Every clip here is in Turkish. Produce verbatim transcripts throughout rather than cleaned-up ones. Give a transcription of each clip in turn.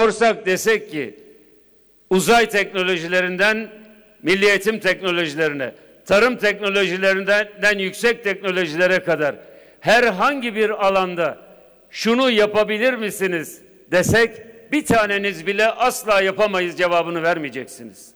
sorsak desek ki uzay teknolojilerinden milli eğitim teknolojilerine, tarım teknolojilerinden yüksek teknolojilere kadar herhangi bir alanda şunu yapabilir misiniz desek bir taneniz bile asla yapamayız cevabını vermeyeceksiniz.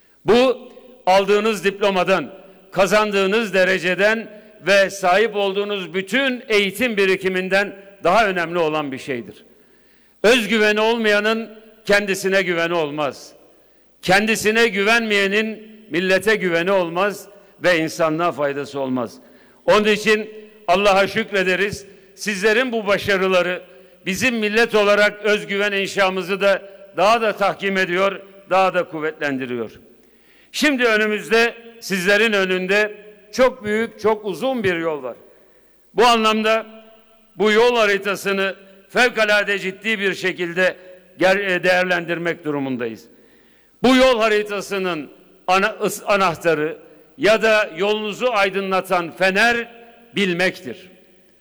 Bu aldığınız diplomadan, kazandığınız dereceden ve sahip olduğunuz bütün eğitim birikiminden daha önemli olan bir şeydir. Özgüveni olmayanın kendisine güveni olmaz. Kendisine güvenmeyenin millete güveni olmaz ve insanlığa faydası olmaz. Onun için Allah'a şükrederiz. Sizlerin bu başarıları bizim millet olarak özgüven inşamızı da daha da tahkim ediyor, daha da kuvvetlendiriyor. Şimdi önümüzde, sizlerin önünde çok büyük, çok uzun bir yol var. Bu anlamda bu yol haritasını fevkalade ciddi bir şekilde değerlendirmek durumundayız. Bu yol haritasının ana, anahtarı ya da yolunuzu aydınlatan fener bilmektir.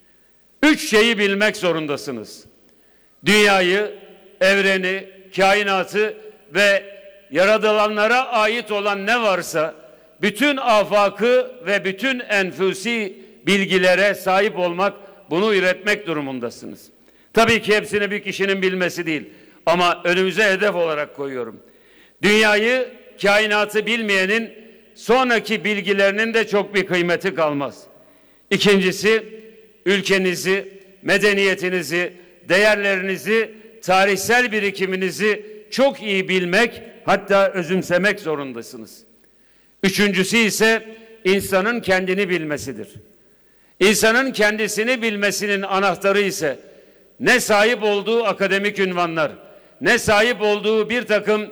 Üç şeyi bilmek zorundasınız. Dünyayı, evreni, kainatı ve yaratılanlara ait olan ne varsa bütün afakı ve bütün enfüsi bilgilere sahip olmak, bunu üretmek durumundasınız. Tabii ki hepsini bir kişinin bilmesi değil ama önümüze hedef olarak koyuyorum. Dünyayı, kainatı bilmeyenin sonraki bilgilerinin de çok bir kıymeti kalmaz. İkincisi, ülkenizi, medeniyetinizi, değerlerinizi, tarihsel birikiminizi çok iyi bilmek, hatta özümsemek zorundasınız. Üçüncüsü ise insanın kendini bilmesidir. İnsanın kendisini bilmesinin anahtarı ise ne sahip olduğu akademik ünvanlar, ne sahip olduğu bir takım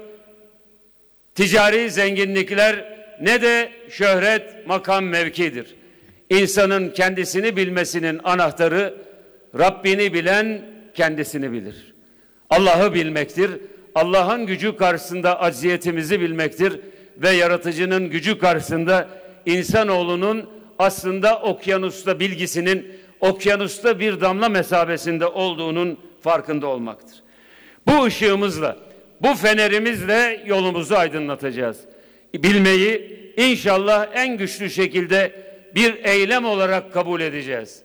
ticari zenginlikler, ne de şöhret, makam, mevkidir. İnsanın kendisini bilmesinin anahtarı, Rabbini bilen kendisini bilir. Allah'ı bilmektir. Allah'ın gücü karşısında acziyetimizi bilmektir ve yaratıcının gücü karşısında insanoğlunun aslında okyanusta bilgisinin okyanusta bir damla mesabesinde olduğunun farkında olmaktır. Bu ışığımızla, bu fenerimizle yolumuzu aydınlatacağız. Bilmeyi inşallah en güçlü şekilde bir eylem olarak kabul edeceğiz.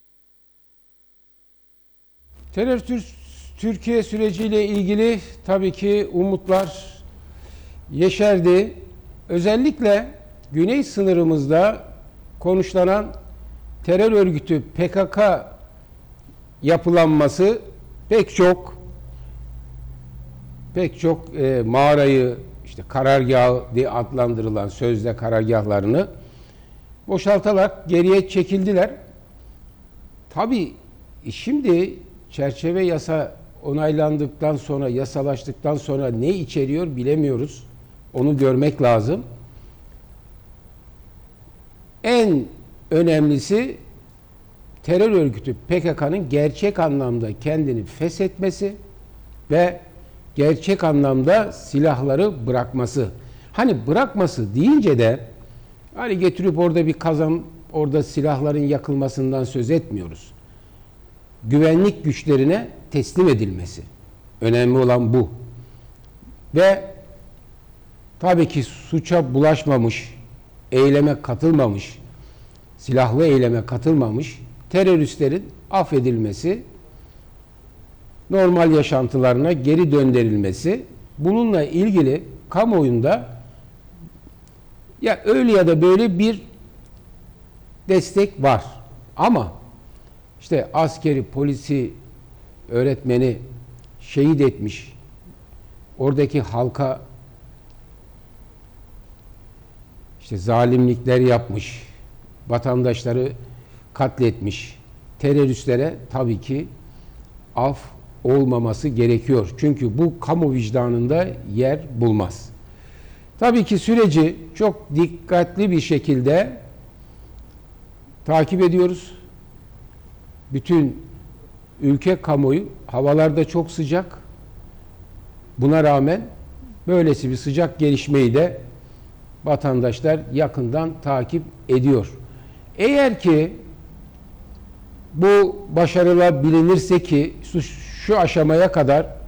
Terör Türkiye süreciyle ilgili tabii ki umutlar yeşerdi. Özellikle güney sınırımızda konuşlanan terör örgütü P K K yapılanması pek çok pek çok e, mağarayı, işte karargahı diye adlandırılan sözde karargahlarını boşaltarak geriye çekildiler. Tabii şimdi çerçeve yasa onaylandıktan sonra, yasalaştıktan sonra ne içeriyor bilemiyoruz. Onu görmek lazım. En önemlisi terör örgütü P K K'nın gerçek anlamda kendini feshetmesi ve gerçek anlamda silahları bırakması. Hani bırakması deyince de hani getirip orada bir kazan, orada silahların yakılmasından söz etmiyoruz. Güvenlik güçlerine teslim edilmesi. Önemli olan bu. Ve tabii ki suça bulaşmamış, eyleme katılmamış, silahlı eyleme katılmamış teröristlerin affedilmesi, normal yaşantılarına geri döndürülmesi, bununla ilgili kamuoyunda ya öyle ya da böyle bir destek var. Ama işte askeri, polisi, öğretmeni şehit etmiş, oradaki halka işte zalimlikler yapmış, vatandaşları katletmiş teröristlere tabii ki af olmaması gerekiyor. Çünkü bu kamu vicdanında yer bulmaz. Tabii ki süreci çok dikkatli bir şekilde takip ediyoruz. Bütün ülke kamuoyu, havalarda çok sıcak. Buna rağmen böylesi bir sıcak gelişmeyi de vatandaşlar yakından takip ediyor. Eğer ki bu başarılar bilinirse ki şu, şu aşamaya kadar